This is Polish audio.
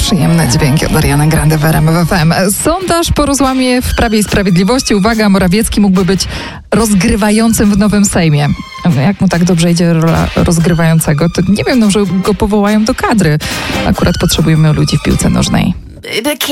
Przyjemne dźwięki od Ariany Grande w RMF FM. Sondaż po rozłamie w Prawie i Sprawiedliwości. Uwaga, Morawiecki mógłby być rozgrywającym w nowym Sejmie. Jak mu tak dobrze idzie rola rozgrywającego, to nie wiem, może go powołają do kadry. Akurat potrzebujemy ludzi w piłce nożnej.